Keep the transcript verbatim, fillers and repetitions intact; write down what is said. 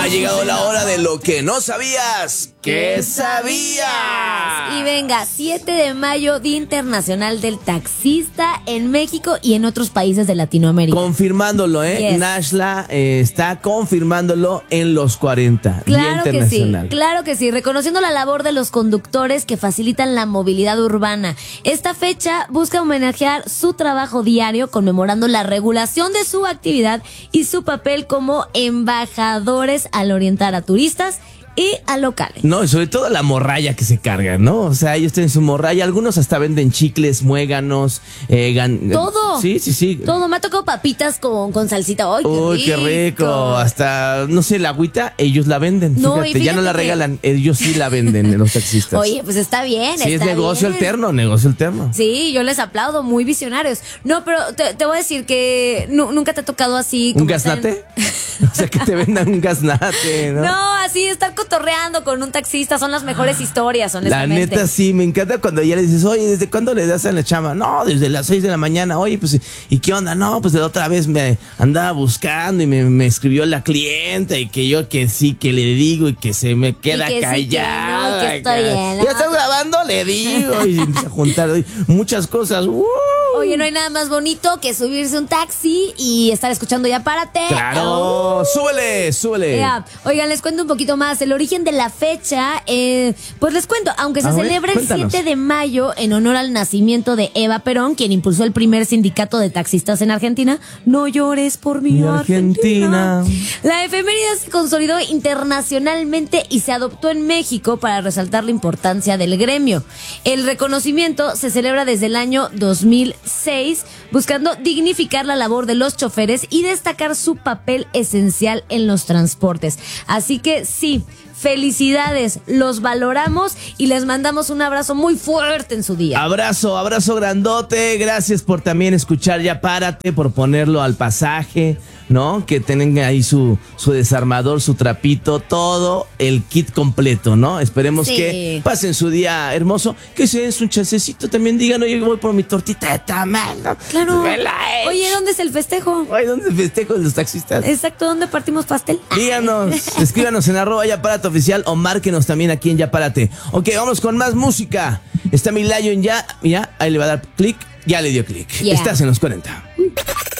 Ha llegado la hora de lo que no sabías. ¿Qué sabías? Y venga, siete de mayo, Día Internacional del Taxista en México y en otros países de Latinoamérica. Confirmándolo, ¿eh? Yes. Nashla eh, está confirmándolo en los cuarenta. Claro Día que sí, Internacional. claro que sí, reconociendo la labor de los conductores que facilitan la movilidad urbana. Esta fecha busca homenajear su trabajo diario, conmemorando la regulación de su actividad y su papel como embajadores al orientar a turistas y a locales. No, y sobre todo la morralla que se carga, ¿no? O sea, ellos tienen su morralla, algunos hasta venden chicles, muéganos, eh, gan- Todo. Sí, sí, sí. Todo, me ha tocado papitas con, con salsita. ¡Ay, qué Uy, rico! qué rico. Hasta, no sé, la agüita, ellos la venden. No, fíjate, y ya no fíjate la que- regalan, ellos sí la venden, los taxistas. Oye, pues está bien, sí, es está negocio bien. alterno, negocio alterno. Sí, yo les aplaudo, muy visionarios. No, pero te, te voy a decir que nu- nunca te ha tocado así. ¿Un como estar en- gaznate? O sea, que te vendan un gaznate, ¿no? No, así estar cotorreando con un taxista son las mejores historias, La honestamente. neta sí, me encanta cuando ya le dices, oye, ¿desde cuándo le das a la chama? No, desde las seis de la mañana. Oye, pues, ¿y qué onda? No, pues de la otra vez me andaba buscando y me, me escribió la clienta y que yo que sí, que le digo y que se me queda que sí, que callada. no, que estoy bien, ¿Ya ¿no? estás grabando? Le digo. Y se empieza a juntar oye, muchas cosas. ¡Uh! Oye, no hay nada más bonito que subirse un taxi y estar escuchando Ya Párate. ¡Claro! ¡Súbele, súbele! Yeah. Oigan, les cuento un poquito más. El origen de la fecha, eh, pues les cuento, aunque se A ver, celebra el cuéntanos. siete de mayo en honor al nacimiento de Eva Perón, quien impulsó el primer sindicato de taxistas en Argentina. No llores por mi, Mi Argentina. Argentina. La efeméride se consolidó internacionalmente y se adoptó en México para resaltar la importancia del gremio. El reconocimiento se celebra desde el año dos mil seis, buscando dignificar la labor de los choferes y destacar su papel esencial en los transportes. Así que sí, felicidades, los valoramos y les mandamos un abrazo muy fuerte en su día. Abrazo, abrazo grandote. Gracias por también escuchar Ya Párate, por ponerlo al pasaje, ¿no? Que tengan ahí su, su desarmador, su trapito, todo el kit completo, ¿no? Esperemos Sí. que pasen su día hermoso, que se den un chancecito, también digan, oye, voy por mi tortita de tamal, ¿no? Claro. Me la he Oye, hecho. ¿dónde es el festejo? Ay, ¿dónde festejo de los taxistas? Exacto, ¿dónde partimos pastel? Díganos, escríbanos en arroba Ya Párate Oficial o márquenos también aquí en Ya Párate. Ok, vamos con más música. Está mi Lion ya, ya, ahí le va a dar clic, ya le dio clic. Yeah. Estás en los cuarenta.